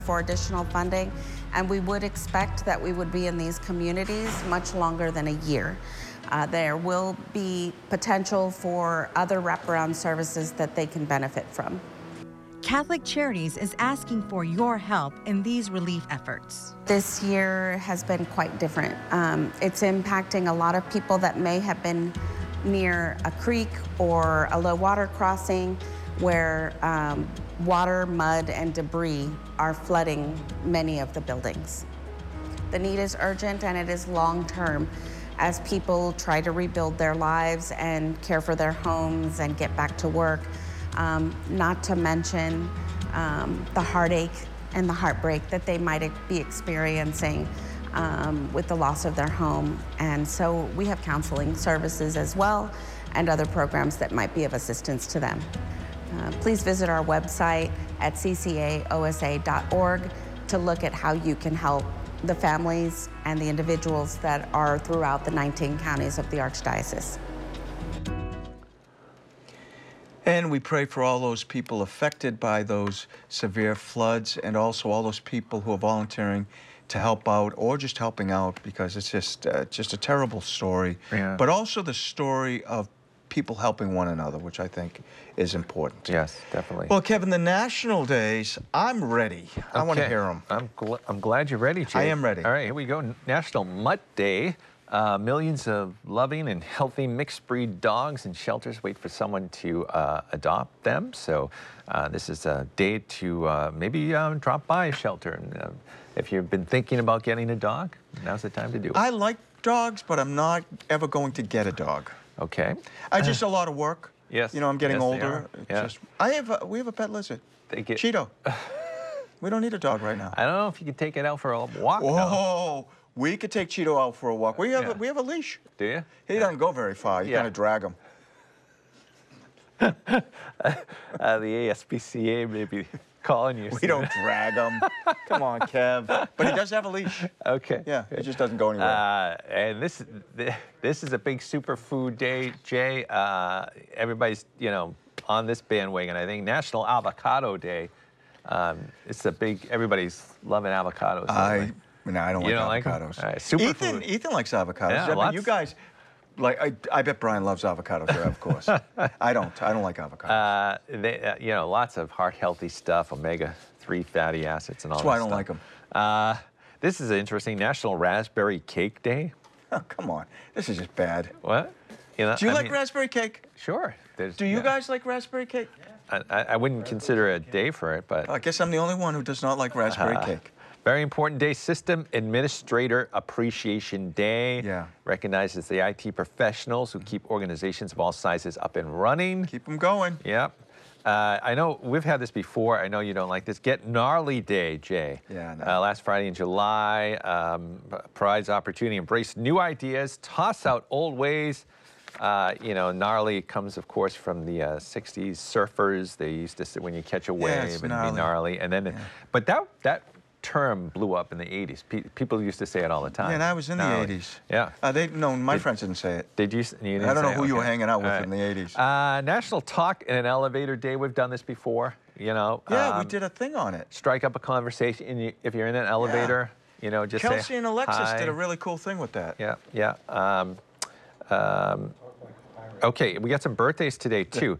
for additional funding, and we would expect that we would be in these communities much longer than a year. There will be potential for other wraparound services that they can benefit from. Catholic Charities is asking for your help in these relief efforts. This year has been quite different. It's impacting a lot of people that may have been near a creek or a low water crossing where water, mud, and debris are flooding many of the buildings. The need is urgent and it is long-term as people try to rebuild their lives and care for their homes and get back to work. Not to mention the heartache and the heartbreak that they might be experiencing with the loss of their home. And so we have counseling services as well and other programs that might be of assistance to them. Please visit our website at ccaosa.org to look at how you can help the families and the individuals that are throughout the 19 counties of the Archdiocese. And we pray for all those people affected by those severe floods and also all those people who are volunteering to help out or just helping out, because it's just a terrible story. Yeah. But also the story of people helping one another, which I think is important. Yes, definitely. Well, Kevin, the national days, I'm ready. I want to hear them. I'm glad you're ready, Jay. I am ready. All right, here we go. National Mutt Day. Millions of loving and healthy mixed breed dogs in shelters wait for someone to adopt them. So this is a day to maybe drop by a shelter. And if you've been thinking about getting a dog, now's the time to do it. I like dogs, but I'm not ever going to get a dog. Okay. Just a lot of work. Yes. You know, I'm getting Yes, they older. are. Yeah. We have a pet lizard. They Cheeto. We don't need a dog right now. I don't know if you can take it out for a walk. Whoa. Though. We could take Cheeto out for a walk. We have a leash. Do you? He doesn't go very far. You kind of drag him. The ASPCA may be calling you. We don't drag him. Come on, Kev. But he does have a leash. Okay. Yeah, he just doesn't go anywhere. And this is a big superfood day, Jay. Everybody's on this bandwagon. I think National Avocado Day. It's a big. Everybody's loving avocados. I don't like avocados. Like superfood. Ethan likes avocados. Yeah, but you guys, I bet Brian loves avocados. Yeah, of course. I don't like avocados. Lots of heart-healthy stuff, omega-3 fatty acids and all that. That's why I don't like them. This is interesting. National Raspberry Cake Day. Oh, come on. This is just bad. What? Do you like raspberry cake? Sure. Do you guys like raspberry cake? I wouldn't consider a day for it, but... I guess I'm the only one who does not like raspberry cake. Very important day. System Administrator Appreciation Day. Yeah. Recognizes the IT professionals who keep organizations of all sizes up and running. Keep them going. Yep. I know we've had this before. I know you don't like this. Get Gnarly Day, Jay. Yeah, no. Last Friday in July, provides opportunity, embrace new ideas, toss out old ways. Gnarly comes, of course, from the 60s surfers. They used to say when you catch a wave, it'd be gnarly. And then, but that term blew up in the 80s. People used to say it all the time. Yeah, and I was in the 80s. Yeah. My friends didn't say it. Did you? I don't know who you were hanging out with in the 80s. National Talk in an Elevator Day. We've done this before. Yeah, we did a thing on it. Strike up a conversation. If you're in an elevator, just Kelsey say and Alexis hi. did a really cool thing with that. Yeah. Okay, we got some birthdays today, too.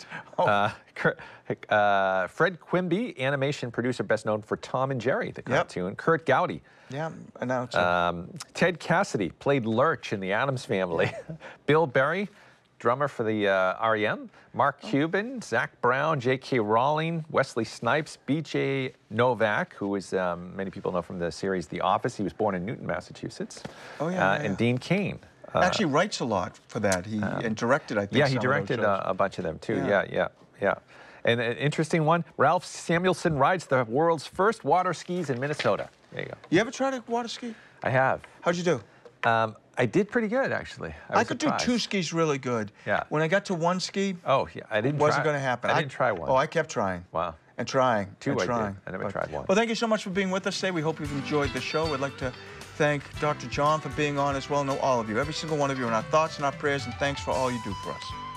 Fred Quimby, animation producer best known for Tom and Jerry, the cartoon. Yep. Kurt Gowdy. Yeah, announcer. Ted Cassidy played Lurch in The Addams Family. Bill Berry, drummer for the R.E.M. Mark Cuban, Zach Brown, J.K. Rowling, Wesley Snipes, B.J. Novak, who is, many people know from the series The Office. He was born in Newton, Massachusetts. And Dean Cain. Actually writes a lot for that. He and directed, I think. Yeah, he directed a bunch of them, too. Yeah. And an interesting one, Ralph Samuelson rides the world's first water skis in Minnesota. There you go. You ever tried a water ski? I have. How'd you do? I did pretty good, actually. I could do 2 skis really good. Yeah. When I got to 1 ski, it wasn't going to happen. I didn't try 1. Oh, I kept trying. Wow. And trying. 2 and I trying. did. I never tried 1. Well, thank you so much for being with us today. We hope you've enjoyed the show. We'd like to thank Dr. John for being on as well. Know all of you, every single one of you, in our thoughts and our prayers, and thanks for all you do for us.